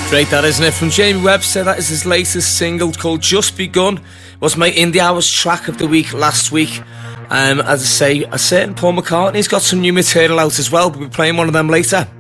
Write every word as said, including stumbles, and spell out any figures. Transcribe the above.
Great, that, isn't it? From Jamie Webster, that is his latest single called Just Begun. It was my Indie Hours track of the week last week. Um, as I say, a certain Paul McCartney's got some new material out as well. We'll be playing one of them later.